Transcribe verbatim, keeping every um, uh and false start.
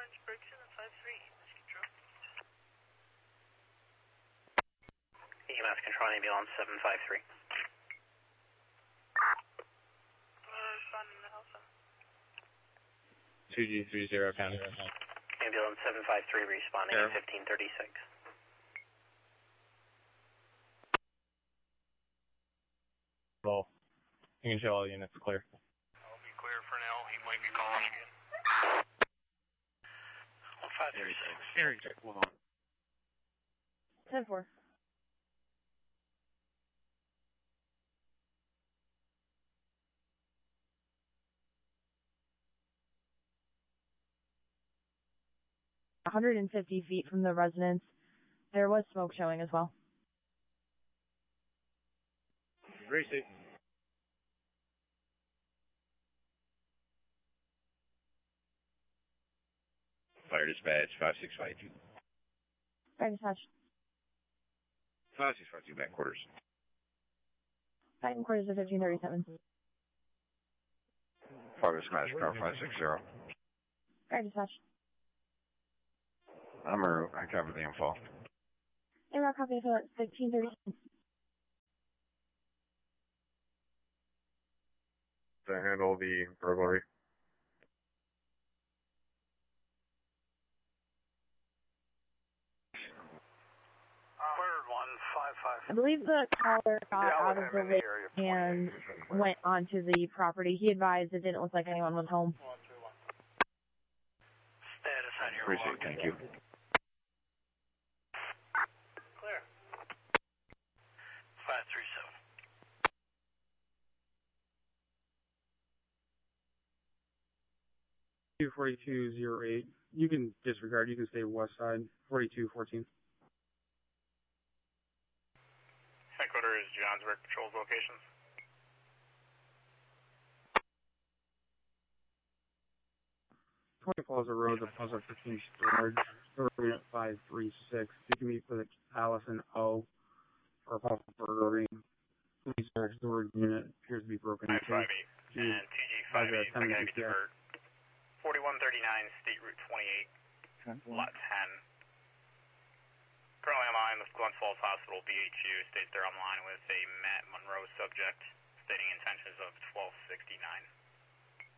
Orange breaks in at five three, Mesquite Drive. E M S control ambulance seven five three. Responding to Alpha. two G three zero county. Ambulance seven five three responding Sure. at fifteen thirty-six. Well, you can show all units clear. I'll be clear for now. He might be calling again. five three six. Area check, hold on. ten four. one hundred fifty feet from the residence. There was smoke showing as well. Gracie. Fire dispatch five six five two. Fire dispatch. five six five two back quarters. Titan quarters of fifteen thirty-seven. Fire dispatch car five six zero. Fire dispatch. I'm a, I cover the info. Air copy for fifteen thirty-seven. To handle the burglary. I believe the caller got Yeah, out of the in the lake area. and went onto the property. He advised it didn't look like anyone was home. Status on your Appreciate walk. it, thank you. Clear. five three seven. two forty-two zero eight. You can disregard. You can stay west side. forty-two fourteen. Headquarters, Johnsburg patrols locations. twenty Plaza Road, the Plaza fifteen storage. Unit five three six. You can meet for the Allison O for a possible burglary. Police storage unit appears to be broken nine five into. eight and T G five eight, I gotta get divert. forty-one thirty-nine, State Route twenty-eight, Lot ten. Currently online with Glens Falls Hospital, B H U, states they're online with a Matt Monroe subject, stating intentions of twelve sixty-nine.